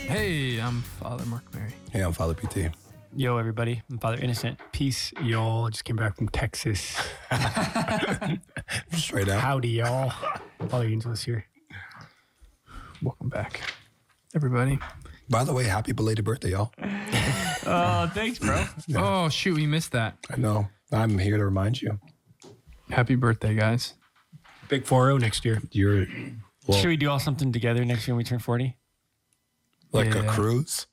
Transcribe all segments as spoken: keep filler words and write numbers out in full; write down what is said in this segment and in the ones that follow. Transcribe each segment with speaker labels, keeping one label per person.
Speaker 1: Hey, I'm Father Mark Mary.
Speaker 2: Hey, I'm Father P T.
Speaker 3: Yo, everybody. I'm Father Innocent.
Speaker 4: Peace, y'all. Just came back from Texas.
Speaker 2: Straight out.
Speaker 4: Howdy, y'all. Father Angelus here.
Speaker 1: Welcome back, everybody.
Speaker 2: By the way, happy belated birthday, y'all.
Speaker 3: Oh, thanks, bro.
Speaker 2: Yeah.
Speaker 1: Oh, shoot, we missed that.
Speaker 2: I know. I'm here to remind you.
Speaker 1: Happy birthday, guys.
Speaker 4: Big four oh next year.
Speaker 2: You're well,
Speaker 3: Should we do all something together next year when we turn forty?
Speaker 2: like
Speaker 1: Yeah.
Speaker 2: a cruise.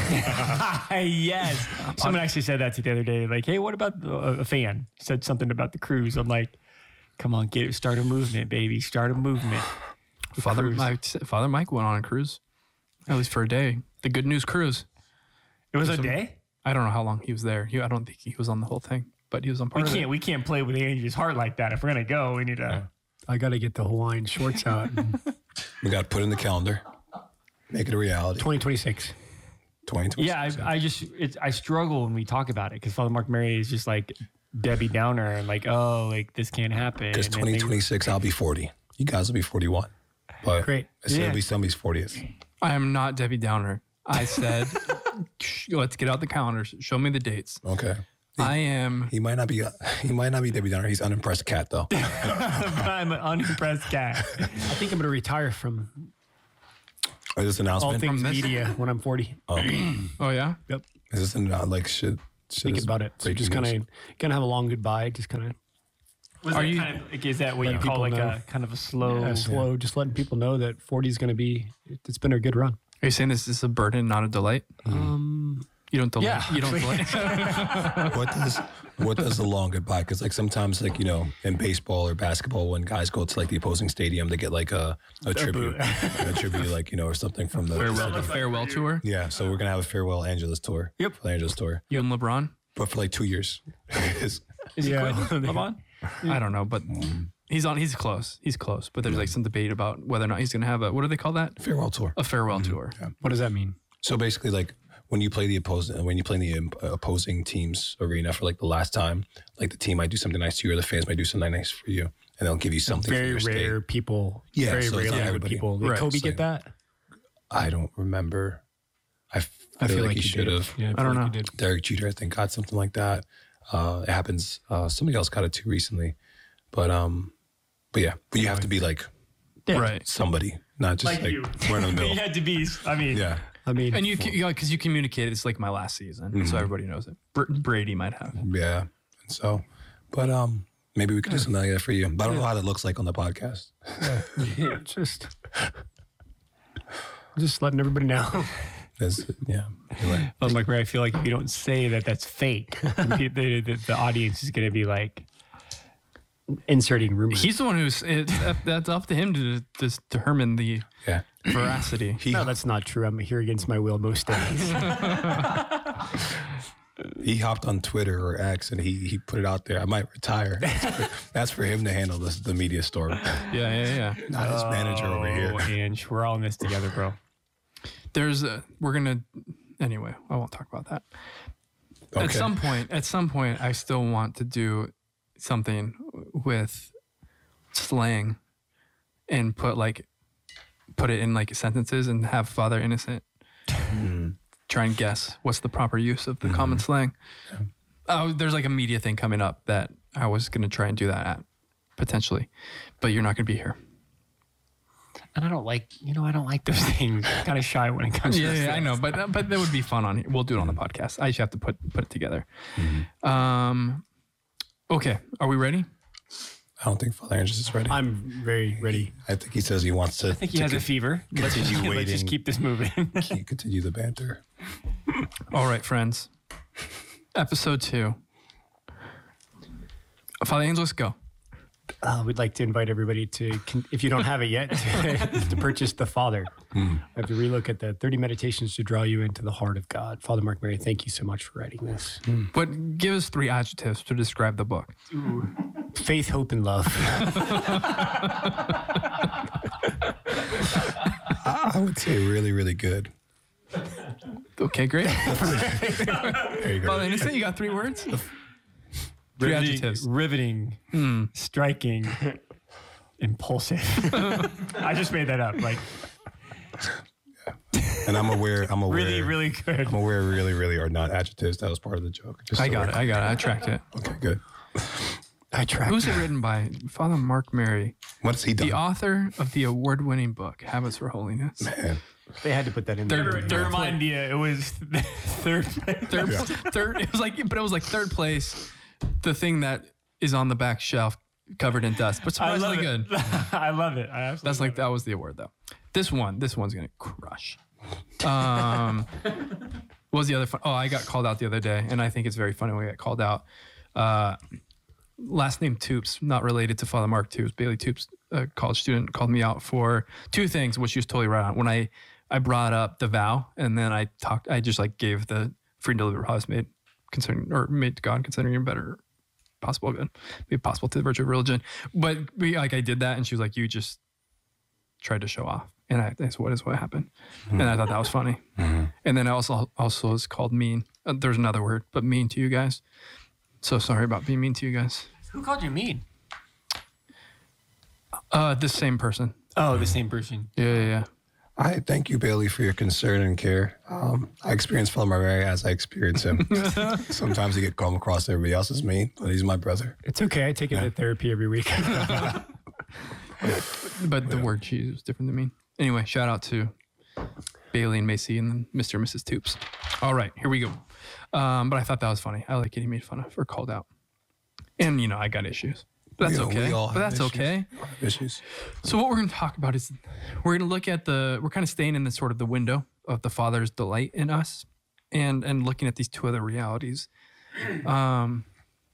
Speaker 3: Yes. Someone actually said that to the other day. Like, hey, what about the, a fan said something about the cruise? I'm like, come on, get it. Start a movement, baby. Start a movement.
Speaker 1: Father
Speaker 3: cruise.
Speaker 1: Mike, Father Mike went on a cruise, at least for a day. The Good News Cruise.
Speaker 3: It was a
Speaker 1: Some-
Speaker 3: day?
Speaker 1: I don't know how long he was there. He, I don't think he was on the whole thing, but he was on
Speaker 3: We
Speaker 1: part of
Speaker 3: can't
Speaker 1: it.
Speaker 3: we can't play with Andrew's heart like that. If we're gonna go, we need to
Speaker 4: I got to get the Hawaiian shorts out.
Speaker 2: We got to put in the calendar. Make it a reality.
Speaker 4: twenty twenty-six.
Speaker 2: twenty twenty.
Speaker 3: Yeah, I, I just it's I struggle when we talk about it because Father Mark Mary is just like Debbie Downer and like, oh, like this can't happen.
Speaker 2: Because
Speaker 3: And then
Speaker 2: twenty
Speaker 3: they-
Speaker 2: twenty-six, I'll be forty. You guys will be forty-one. But
Speaker 4: Great.
Speaker 2: I said
Speaker 3: Yeah.
Speaker 2: it'll be somebody's fortieth.
Speaker 1: I am not Debbie Downer. I said, "Shh, let's get out the calendars. Show me the dates.
Speaker 2: Okay.
Speaker 1: I am.
Speaker 2: He might not be. He might not be Debbie Downer. He's unimpressed cat though.
Speaker 3: I'm an unimpressed cat.
Speaker 4: I think I'm going to retire from
Speaker 2: Is this
Speaker 4: all
Speaker 2: announcement?
Speaker 4: things
Speaker 1: this?
Speaker 4: media when I'm forty.
Speaker 2: Oh,
Speaker 1: Oh yeah.
Speaker 4: Yep.
Speaker 2: is this an, uh, like should? should
Speaker 4: Thinking
Speaker 2: this
Speaker 4: about it. So
Speaker 2: breaking
Speaker 4: just kind
Speaker 2: news?
Speaker 4: of going to have a long goodbye. Just kind of
Speaker 3: Was
Speaker 1: Are
Speaker 3: that
Speaker 1: you-
Speaker 3: kind of, like, is that what you
Speaker 4: letting
Speaker 3: call
Speaker 4: people
Speaker 3: like
Speaker 4: know?
Speaker 3: a kind of a slow?
Speaker 4: uh, slow, just letting people know that forty is going to be, it's been a good run.
Speaker 1: Are you saying this is a burden, not a delight?
Speaker 4: Um,
Speaker 1: You don't delay.
Speaker 3: Yeah.
Speaker 1: You don't delay.
Speaker 2: What does what does the long goodbye? Because like sometimes like you know in baseball or basketball when guys go to like the opposing stadium they get like a a tribute, a tribute like you know or something from the
Speaker 1: farewell, a farewell tour.
Speaker 2: Yeah, so we're gonna have a farewell Angeles tour.
Speaker 3: Yep.
Speaker 2: For the Angeles tour,
Speaker 1: You and LeBron.
Speaker 2: but for like two years. It's-
Speaker 3: Is
Speaker 4: Yeah.
Speaker 3: he quitting? Lamont?
Speaker 1: I don't know, but he's on. He's close. He's close. But there's like some debate about whether or not he's going to have a. What do they call that?
Speaker 2: farewell tour.
Speaker 1: A farewell tour.
Speaker 4: what does that mean?
Speaker 2: So basically, like when you play the opposing when you play in the um, opposing team's arena for like the last time, like the team might do something nice to you, or the fans might do something nice for you, and they'll give you something.
Speaker 4: Very
Speaker 2: for your
Speaker 4: rare
Speaker 2: state.
Speaker 4: people.
Speaker 2: Yeah,
Speaker 4: Very
Speaker 2: so it's not
Speaker 4: rarely would
Speaker 2: everybody.
Speaker 4: people. Did
Speaker 1: Right,
Speaker 4: Kobe
Speaker 2: so-
Speaker 4: get that?
Speaker 2: I don't remember. I feel, like, he should
Speaker 4: did.
Speaker 2: have.
Speaker 4: Yeah,
Speaker 1: I don't
Speaker 4: feel like
Speaker 1: know.
Speaker 4: he did.
Speaker 2: Derek Jeter, I think, got something like that. Uh, it happens. Uh, somebody else got it too recently, but um, but yeah, but you have to be like
Speaker 4: Yeah.
Speaker 1: Right.
Speaker 2: somebody, not just
Speaker 3: Like
Speaker 2: like,
Speaker 3: you.
Speaker 2: we're in the
Speaker 3: He
Speaker 2: middle.
Speaker 3: had to be. I mean,
Speaker 2: Yeah,
Speaker 4: I mean,
Speaker 1: And you, because you communicated, it's like my last season, so everybody knows it. Br- Brady might have.
Speaker 2: yeah. And so, but um, maybe we could do something like that for you. But I don't know how that looks like on the podcast.
Speaker 4: yeah, just just letting everybody know.
Speaker 2: That's, yeah, you're right.
Speaker 3: Father Mark Mary, I feel like if you don't say that, that's fake. the, the, the, the audience is going to be like,
Speaker 4: Inserting rumors.
Speaker 1: He's the one who's. It, that, that's up to him to, to determine the
Speaker 2: Yeah.
Speaker 1: veracity.
Speaker 2: He
Speaker 4: No, that's not true. I'm here against my will most days.
Speaker 2: he hopped on Twitter or X and he he put it out there. I might retire. That's for, that's for him to handle this the media storm,
Speaker 1: Yeah, yeah, yeah.
Speaker 2: not his manager over here.
Speaker 3: oh, Ange, we're all in this together, bro.
Speaker 1: There's. A, we're gonna. Anyway, I won't talk about that. At
Speaker 2: Okay.
Speaker 1: some point, at some point, I still want to do something with slang and put like put it in like sentences and have Father Innocent try and guess what's the proper use of the common slang. Oh, there's like a media thing coming up that I was gonna try and do that at potentially, but you're not gonna be here.
Speaker 3: And I don't like, you know, I don't like those things. I'm kind of shy when it comes
Speaker 1: Yeah,
Speaker 3: to
Speaker 1: yeah, I know, but uh, but that would be fun on here. We'll do it on the podcast. I just have to put put it together. Um, okay, are we ready?
Speaker 2: I don't think Father Andrews is ready.
Speaker 4: I'm very ready.
Speaker 2: I think he says he wants to.
Speaker 3: I think he has a fever. Let's just,
Speaker 2: continue
Speaker 3: let's just
Speaker 2: waiting.
Speaker 3: keep this moving.
Speaker 2: continue the banter.
Speaker 1: All right, friends. Episode two. Father Angelus, go.
Speaker 4: Uh, we'd like to invite everybody to, con- if you don't have it yet, to, to purchase The Father. I have to relook at the thirty meditations to draw you into the heart of God. Father Mark Mary, thank you so much for writing this.
Speaker 1: But give us three adjectives to describe the book.
Speaker 4: Faith, hope, and love.
Speaker 2: I would say really, really good.
Speaker 1: Okay, great.
Speaker 2: There you go.
Speaker 1: Father Innocent, you got three words? Three
Speaker 3: riveting,
Speaker 1: adjectives.
Speaker 3: riveting, striking, impulsive. I just made that up. Like,
Speaker 2: And I'm aware. I'm aware.
Speaker 3: Really, really good.
Speaker 2: I'm aware. Really, really are not adjectives. That was part of the joke. Just
Speaker 1: I
Speaker 2: so
Speaker 1: got
Speaker 2: we're-
Speaker 1: it. I got it. I tracked it.
Speaker 2: Okay, good.
Speaker 4: I tracked.
Speaker 1: Who's it written by? Father Mark Mary,
Speaker 2: What has he done?
Speaker 1: the author of the award-winning book Habits for Holiness.
Speaker 2: Man,
Speaker 4: They had to put that in
Speaker 1: Third-
Speaker 4: there.
Speaker 3: To remind you, it was third.
Speaker 1: Third, third. It was like, but it was like third place. The thing that is on the back shelf, covered in dust, but
Speaker 3: I love
Speaker 1: surprisingly
Speaker 3: it.
Speaker 1: good.
Speaker 3: I love it. I absolutely
Speaker 1: That's like
Speaker 3: love
Speaker 1: that was the award though. This one, this one's gonna crush. Um, what was the other fun? Oh, I got called out the other day, and I think it's very funny when we get called out. Uh, last name Toops, not related to Father Mark Toops. Bailey Toops, a college student, called me out for two things, which she was totally right on. When I I brought up the vow, and then I talked, I just like gave the free and deliberate vows made concerning or made to God considering your better possible good, made possible to the virtue of religion. But we, like I did that, and she was like, "You just tried to show off," and I, that's what is what happened. And I thought that was funny.
Speaker 2: Mm-hmm.
Speaker 1: And then I also also was called mean. Uh, there's another word, but mean to you guys. So sorry about being mean to you guys.
Speaker 3: Who called you mean?
Speaker 1: Uh, this same person.
Speaker 3: Oh, the same person.
Speaker 1: Yeah, yeah, yeah.
Speaker 2: I thank you, Bailey, for your concern and care. Um, I experience Father Mary as I experience him. Sometimes he get come across everybody else as mean, but he's my brother.
Speaker 4: It's okay. I take it to therapy every week.
Speaker 1: But the word cheese was different than mean. Anyway, shout out to Bailey and Macy and then Mister and Missus Toops. All right, here we go. Um, but I thought that was funny. I like getting made fun of or called out. And, you know, I got issues. But that's
Speaker 2: We all- we
Speaker 1: okay.
Speaker 2: all
Speaker 1: But
Speaker 2: have
Speaker 1: that's
Speaker 2: issues.
Speaker 1: okay.
Speaker 2: We all have Issues.
Speaker 1: So what we're going to talk about is we're going to look at the, we're kind of staying in the sort of the window of the Father's delight in us and, and looking at these two other realities. Um,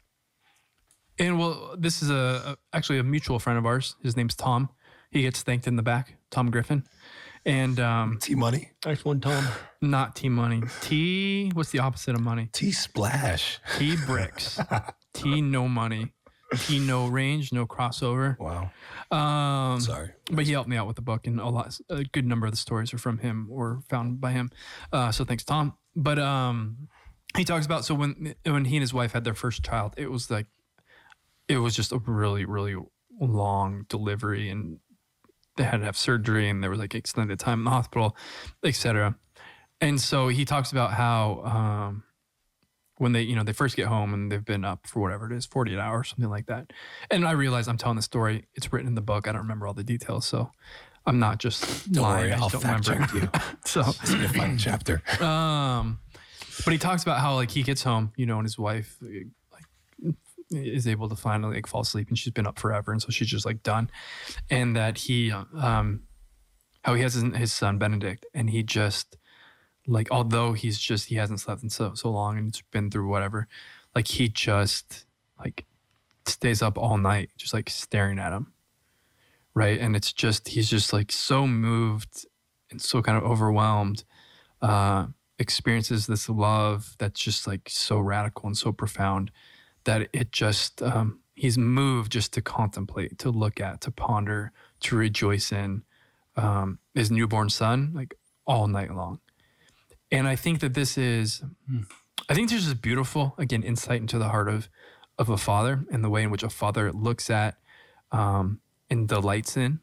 Speaker 1: and well, this is a, a actually a mutual friend of ours. His name's Tom. He gets thanked in the back, Tom Griffin. And um,
Speaker 2: T money.
Speaker 4: Nice one, Tom.
Speaker 1: not T money. T, what's the opposite of money?
Speaker 2: T splash.
Speaker 1: T bricks. T no money. T no range, no crossover.
Speaker 2: Wow.
Speaker 1: Um,
Speaker 2: Sorry.
Speaker 1: But he helped me out with the book, and a lot, a good number of the stories are from him or found by him. Uh, so thanks, Tom. But um, he talks about so when when he and his wife had their first child, it was like it was just a really really long delivery, and they had to have surgery, and there was like extended time in the hospital, et cetera. And so he talks about how um, when they you know they first get home and they've been up for whatever it is, forty-eight hours, something like that. And I realize I'm telling the story. It's written in the book. I don't remember all the details, so I'm not just
Speaker 2: Don't
Speaker 1: lying.
Speaker 2: worry,
Speaker 1: I
Speaker 2: I'll
Speaker 1: just
Speaker 2: fact
Speaker 1: don't
Speaker 2: check you.
Speaker 1: remember. So,
Speaker 2: See the final chapter.
Speaker 1: um, but he talks about how like he gets home, you know, and his wife like is able to finally like fall asleep, and she's been up forever, and so she's just like done. And that he, um, how he has his, his son Benedict, and he just like although he's just he hasn't slept in so so long, and it's been through whatever, like he just like stays up all night, just like staring at him. Right. And it's just, he's just like so moved and so kind of overwhelmed, uh, experiences this love that's just like so radical and so profound that it just, um, he's moved just to contemplate, to look at, to ponder, to rejoice in, um, his newborn son, like all night long. And I think that this is, I think there's this beautiful, again, insight into the heart of, of a father and the way in which a father looks at, um, and delights in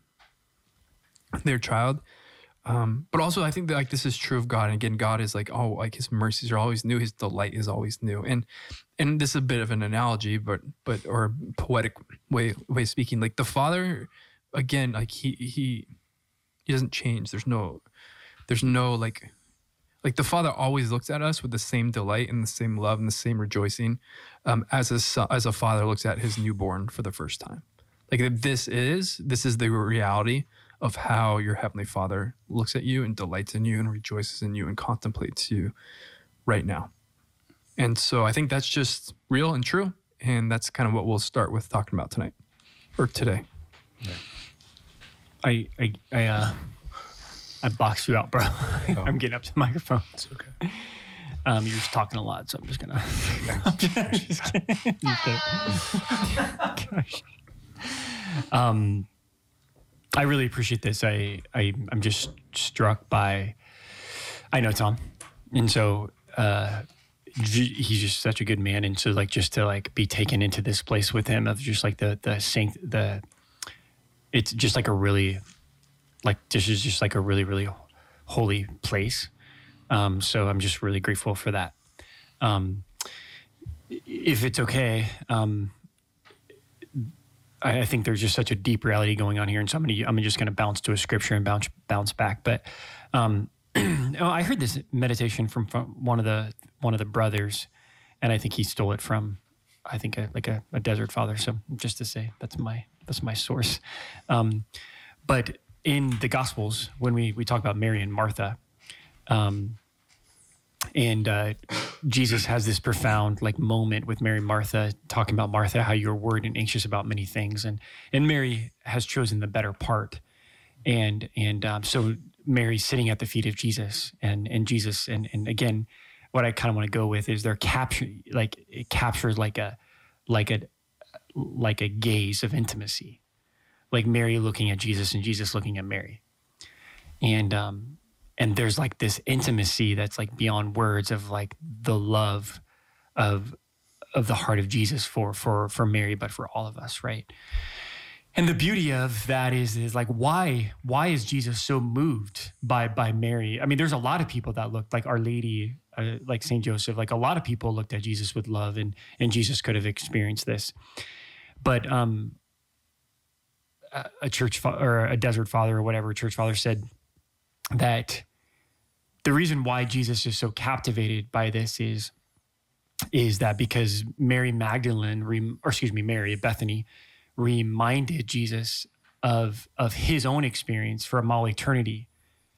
Speaker 1: their child. Um, but also I think that like this is true of God. And again, God is like, oh, like his mercies are always new. His delight is always new. And, and this is a bit of an analogy, but, but, or poetic way, way of speaking, like the Father, again, like he, he, he doesn't change. There's no, there's no like, like the Father always looks at us with the same delight and the same love and the same rejoicing, um, as a son, as a father looks at his newborn for the first time. Like this is, this is the reality of how your Heavenly Father looks at you and delights in you and rejoices in you and contemplates you right now. And so I think that's just real and true. And that's kind of what we'll start with talking about tonight or today.
Speaker 3: I I I uh I boxed you out, bro. I'm getting up to the microphone.
Speaker 2: It's okay.
Speaker 3: Um, you're just talking a lot, so I'm just gonna. I'm just, I'm just kidding. Just kidding. Gosh. Um, I really appreciate this. I I I'm just struck by. I know Tom, and so uh, j- he's just such a good man, and so like just to like be taken into this place with him of just like the the sanct the. It's just like a really, like this is just like a really really holy place. Um, so I'm just really grateful for that. Um, if it's okay, um, I, I think there's just such a deep reality going on here, and so I'm gonna, I'm just going to bounce to a scripture and bounce bounce back. But um, oh, I heard this meditation from, from one of the one of the brothers, and I think he stole it from, I think a, like a, a desert father. So just to say, that's my that's my source. Um, but in the Gospels, when we we talk about Mary and Martha, um, and uh, Jesus has this profound like moment with Mary and Martha, talking about Martha, how you're worried and anxious about many things, and and Mary has chosen the better part, and and um, so Mary's sitting at the feet of Jesus, and and Jesus, and and again, what I kind of want to go with is they're capture like it captures like a like a like a gaze of intimacy, like Mary looking at Jesus and Jesus looking at Mary, and um. And there's like this intimacy that's like beyond words of like the love of of the heart of Jesus for for for Mary, but for all of us, right? And the beauty of that is is like why why is Jesus so moved by by Mary? I mean, there's a lot of people that looked like Our Lady, uh, like Saint Joseph, like a lot of people looked at Jesus with love, and and Jesus could have experienced this, but um, a, a church fa- or a desert father or whatever church father said that the reason why Jesus is so captivated by this is, is that because Mary Magdalene, or excuse me, Mary at Bethany, reminded Jesus of, of his own experience from all eternity